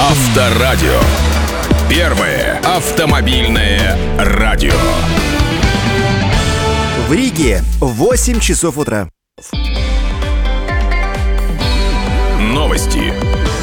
Авторадио. Первое автомобильное радио. В Риге 8 часов утра. Новости.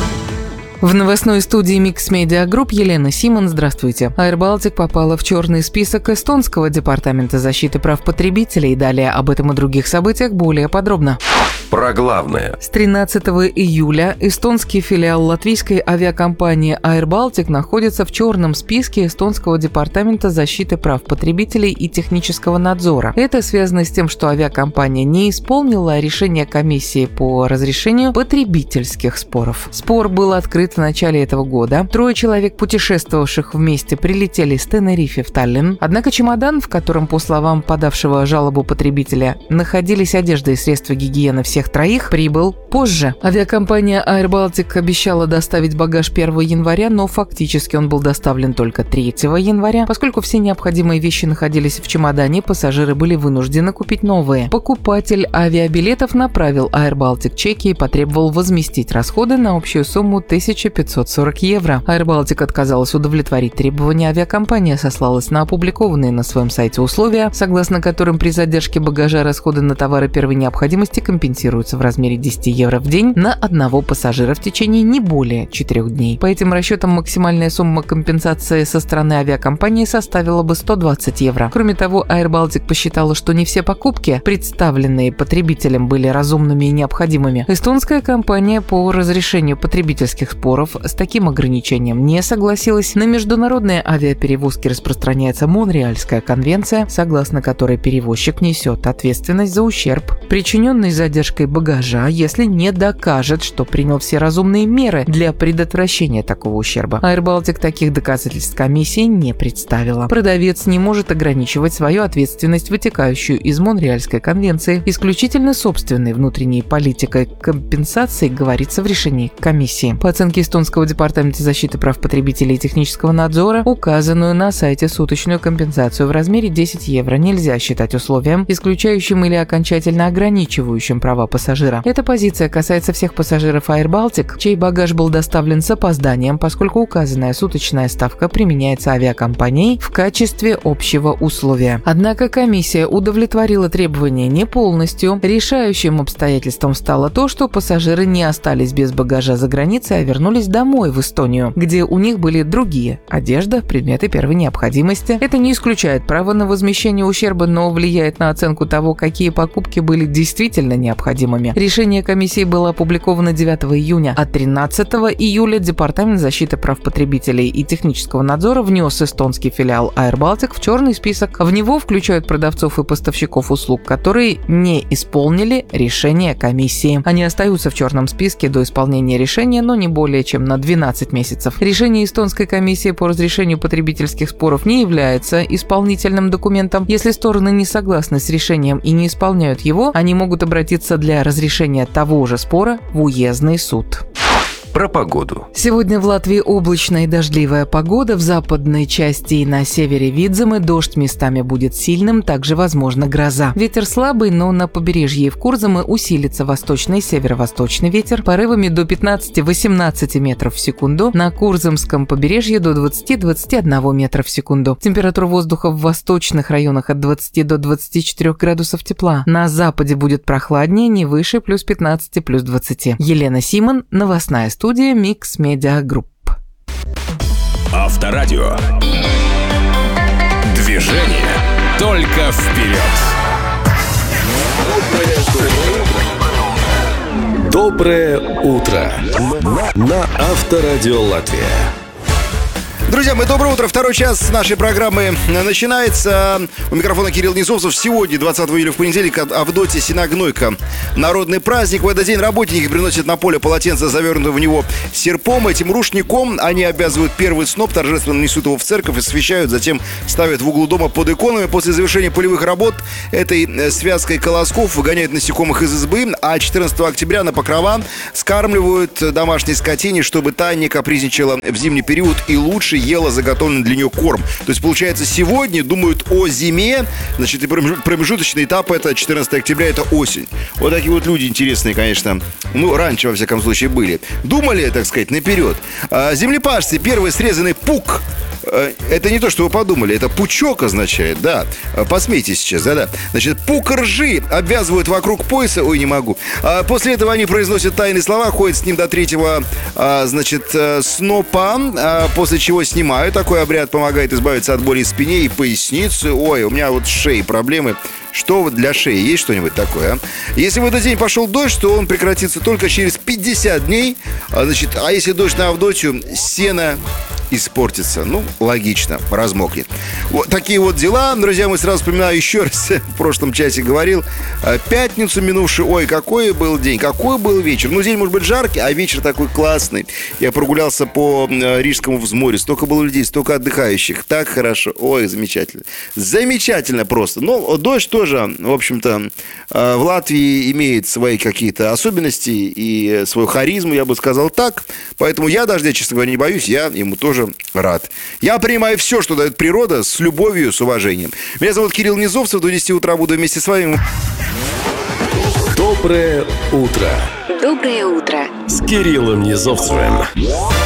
В новостной студии Mix Media Group Елена Симон. Здравствуйте. Air Baltic попала в черный список эстонского департамента защиты прав потребителей. Далее об этом и других событиях более подробно. Про главное. С 13 июля эстонский филиал латвийской авиакомпании Air Baltic находится в черном списке эстонского департамента защиты прав потребителей и технического надзора. Это связано с тем, что авиакомпания не исполнила решение комиссии по разрешению потребительских споров. Спор был открыт в начале этого года. 3 человек, путешествовавших вместе, прилетели с Тенерифе в Таллин. Однако чемодан, в котором, по словам подавшего жалобу потребителя, находились одежда и средства гигиены всех троих, прибыл позже. Авиакомпания Air Baltic обещала доставить багаж 1 января, но фактически он был доставлен только 3 января. Поскольку все необходимые вещи находились в чемодане, пассажиры были вынуждены купить новые. Покупатель авиабилетов направил Air Baltic чеки и потребовал возместить расходы на общую сумму 1540 евро. Air Baltic отказалась удовлетворить требования авиакомпании, сослалась на опубликованные на своем сайте условия, согласно которым при задержке багажа расходы на товары первой необходимости компенсируются в размере 10 евро в день на одного пассажира в течение не более 4 дней. По этим расчетам максимальная сумма компенсации со стороны авиакомпании составила бы 120 евро. Кроме того, Air Baltic посчитала, что не все покупки, представленные потребителям, были разумными и необходимыми. Эстонская компания по разрешению потребительских споров с таким ограничением не согласилась. На международные авиаперевозки распространяется Монреальская конвенция, согласно которой перевозчик несет ответственность за ущерб, причиненный задержкой багажа, если не докажет, что принял все разумные меры для предотвращения такого ущерба. Air Baltic таких доказательств комиссии не представила. Продавец не может ограничивать свою ответственность, вытекающую из Монреальской конвенции, исключительно собственной внутренней политикой компенсации, говорится в решении комиссии. По оценке эстонского департамента защиты прав потребителей и технического надзора, указанную на сайте суточную компенсацию в размере 10 евро нельзя считать условием, исключающим или окончательно ограничивающим права пассажира. Эта позиция касается всех пассажиров Air Baltic, чей багаж был доставлен с опозданием, поскольку указанная суточная ставка применяется авиакомпанией в качестве общего условия. Однако комиссия удовлетворила требования не полностью. Решающим обстоятельством стало то, что пассажиры не остались без багажа за границей, а вернулись домой в Эстонию, где у них были другие – одежда, предметы первой необходимости. Это не исключает право на возмещение ущерба, но влияет на оценку того, какие покупки были действительно необходимыми. Решение комиссии было опубликовано 9 июня, а 13 июля Департамент защиты прав потребителей и технического надзора внес эстонский филиал Air Baltic в черный список. В него включают продавцов и поставщиков услуг, которые не исполнили решение комиссии. Они остаются в черном списке до исполнения решения, но не более чем на 12 месяцев. Решение эстонской комиссии по разрешению потребительских споров не является исполнительным документом. Если стороны не согласны с решением и не исполняют его, они могут обратиться для разрешения того же спора в уездный суд. Про погоду. Сегодня в Латвии облачная и дождливая погода. В западной части и на севере Видземы дождь местами будет сильным, также возможна гроза. Ветер слабый, но на побережье и в Курзаме усилится восточный и северо-восточный ветер порывами до 15-18 метров в секунду. На Курзамском побережье до 20-21 метра в секунду. Температура воздуха в восточных районах от 20 до 24 градусов тепла. На западе будет прохладнее, не выше плюс 15, плюс 20. Елена Симон, новостная студия Mix Media Group. Авторадио. Движение только вперед. Доброе утро на Авторадио Латвия. Друзья мои, доброе утро. Второй час нашей программы начинается. У микрофона Кирилл Низовцев. Сегодня, 20 июля, в понедельник, Авдотья Синагнойка. Народный праздник. В этот день работники приносят на поле полотенце, завернутое в него серпом. Этим рушником они обязывают первый сноп, торжественно несут его в церковь, освещают, затем ставят в углу дома под иконами. После завершения полевых работ этой связкой колосков выгоняют насекомых из избы, а 14 октября на покрова скармливают домашней скотине, чтобы та не капризничала в зимний период и лучше меньше ела заготовленный для нее корм. То есть, получается, сегодня думают о зиме, значит, и промежуточный этап — это 14 октября, это осень. Вот такие вот люди интересные, конечно. Ну, раньше, во всяком случае, были. Думали, так сказать, наперед. Землепашцы, первый срезанный пук. Это не то, что вы подумали, это пучок означает, да. Посмейтесь сейчас, да. Значит, пук ржи обвязывают вокруг пояса, ой, не могу. После этого они произносят тайные слова, ходят с ним до третьего, значит, снопа, после чего снимают. Такой обряд помогает избавиться от боли в спине и пояснице. Ой, у меня вот с шеей проблемы. Что вот для шеи? Есть что-нибудь такое, а? Если в этот день пошел дождь, то он прекратится только через 50 дней. Значит, а если дождь на Авдотью, сено испортится. Ну, логично, размокнет. Вот такие вот дела. Друзья, мы сразу вспоминаю еще раз, в прошлом часе говорил, пятницу минувшую. Ой, какой был день, какой был вечер. Ну, день может быть жаркий, а вечер такой классный. Я прогулялся по Рижскому взморью. Столько было людей, столько отдыхающих. Так хорошо. Ой, замечательно. Замечательно просто. Но дождь тоже, в общем-то, в Латвии имеет свои какие-то особенности и свою харизму, я бы сказал так. Поэтому я дождя, честно говоря, не боюсь. Я ему тоже рад. Я принимаю все, что дает природа, с любовью, с уважением. Меня зовут Кирилл Низовцев. До 10 утра буду вместе с вами. Доброе утро. Доброе утро. С Кириллом Низовцевым.